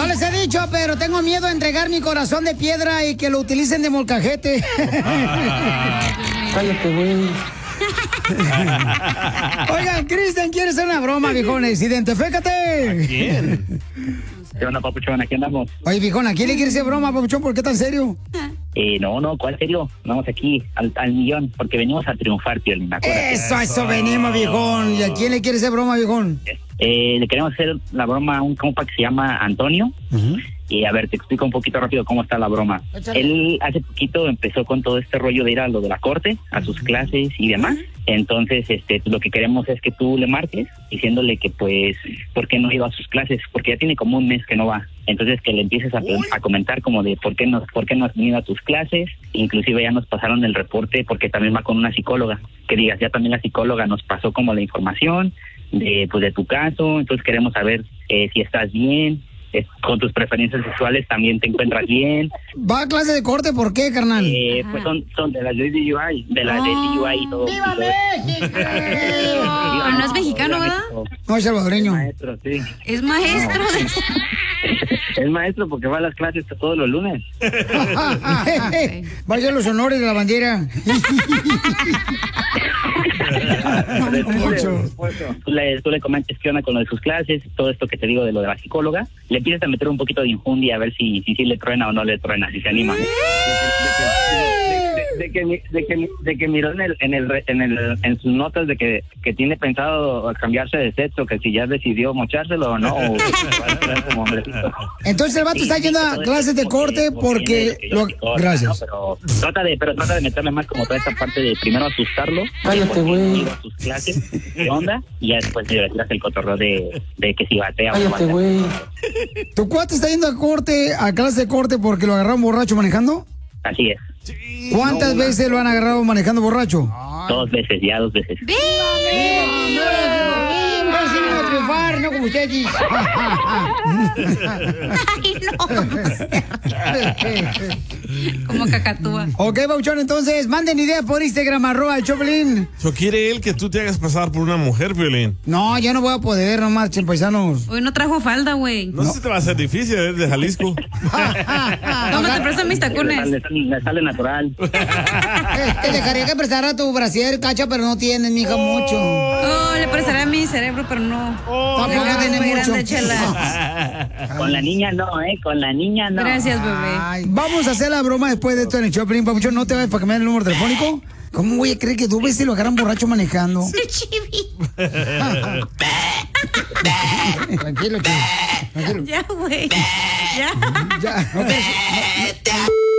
No les he dicho, pero tengo miedo de entregar mi corazón de piedra y que lo utilicen de molcajete. Cállate, güey. Oigan, Cristian, ¿quieres hacer una broma, viejones? Identifícate. ¿Quién? ¿Qué onda, papuchón? Aquí andamos. Oye, viejón, ¿a quién le quieres hacer broma, papuchón? ¿Por qué tan serio? No, ¿cuál serio? Vamos aquí al millón, porque venimos a triunfar, Piolín. Eso venimos, viejón. ¿Y a quién le quieres hacer broma, viejón? Le queremos hacer la broma a un compa que se llama Antonio. Y a ver, te explico un poquito rápido cómo está la broma. Él hace poquito empezó con todo este rollo de ir a lo de la corte, a sus clases y demás. Entonces, lo que queremos es que tú le marques diciéndole que, pues, ¿por qué no ha ido a sus clases? Porque ya tiene como un mes que no va. Entonces, que le empieces a comentar como de por qué no has venido a tus clases. Inclusive ya nos pasaron el reporte porque también va con una psicóloga. Que digas, ya también la psicóloga nos pasó como la información de tu caso. Entonces, queremos saber si estás bien. Con tus preferencias sexuales también te encuentras bien. ¿Va a clase de corte? ¿Por qué, carnal? Pues son de las de DUI, de las de DUI y todo. ¡Viva México! Pero no es mexicano, ¿verdad? No, es salvadoreño. Es maestro, sí. Es maestro. Es maestro porque va a las clases todos los lunes. Vaya a los honores de la bandera. Tú le comentes qué onda con lo de sus clases, todo esto que te digo de lo de la psicóloga. Le empiezas a meter un poquito de injundia a ver si le truena o no le truena, si se anima. De que miró en sus notas de que tiene pensado cambiarse de sexo, que si ya decidió mochárselo o no. Entonces el vato está yendo a clases de corte porque... Gracias. ¿no? Pero trata de meterle más como toda esta parte de primero asustarlo. Cállate, güey. A sus clases, ¿qué onda? Y ya después le tiras el cotorreo de que si batea o no Cállate, batea. güey. ¿Tu cuate está yendo a clase de corte porque lo agarraron borracho manejando? Así es. ¿Cuántas veces lo han agarrado manejando borracho? 2 veces, ya 2 veces. A triunfar, no como usted dice. Ay, no. Como cacatúa. Ok, Bauchón, entonces manden ideas por Instagram, @el_Choplin. ¿Quiere él que tú te hagas pasar por una mujer, Violín? No, ya no voy a poder, nomás, paisanos. Hoy no trajo falda, güey. No sé si te va a ser difícil, es de Jalisco. Toma, te presto mis tacones. Le sale natural. Te dejaría que prestara tu brasier, Cacha, pero no tienes, mija, mucho. Oh, le prestaré a mi cerebro, pero no. Tampoco tiene muy mucho. grande, chela. Con la niña no, con la niña no. Gracias, bebé. Ay, vamos a hacer la broma después de esto en el Choplin, Papuchón. ¿No te vayas para que me den el número telefónico? ¿Cómo voy a creer que 2 veces lo agarran borracho manejando? Tranquilo, chico. Tranquilo. Ya, güey. Ya. Ya, ok.